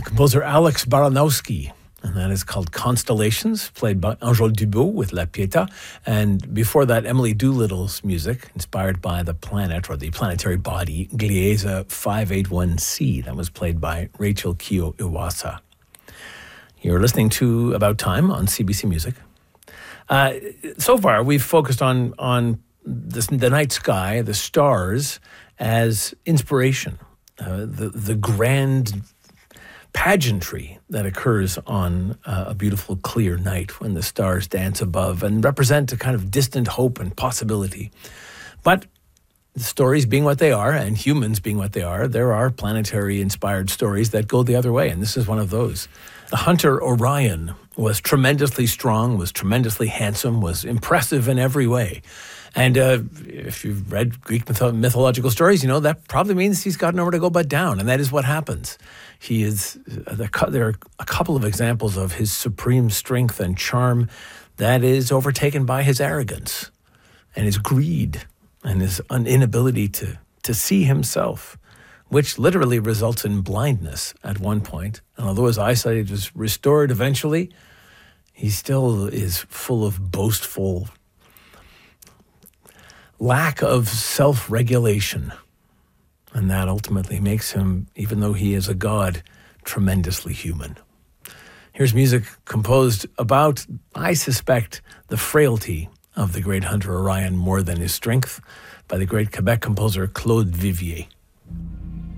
composer Alex Baranowski, and that is called Constellations, played by Angèle Dubot with La Pietà. And before that, Emily Doolittle's music, inspired by the planet or the planetary body, Gliese 581c. That was played by Rachel Kyo Iwasa. You're listening to About Time on CBC Music. So far, we've focused on the night sky, the stars, as inspiration, the grand pageantry that occurs on a beautiful, clear night when the stars dance above and represent a kind of distant hope and possibility. But stories being what they are, and humans being what they are, there are planetary-inspired stories that go the other way, and this is one of those. The hunter Orion was tremendously strong, was tremendously handsome, was impressive in every way. And if you've read Greek mythological stories, you know that probably means he's got nowhere to go but down, and that is what happens. He is. There are a couple of examples of his supreme strength and charm that is overtaken by his arrogance and his greed and his inability to see himself, which literally results in blindness at one point. And although his eyesight is restored eventually, he still is full of boastful lack of self-regulation. And that ultimately makes him, even though he is a god, tremendously human. Here's music composed about, I suspect, the frailty of the great hunter Orion more than his strength, by the great Quebec composer Claude Vivier.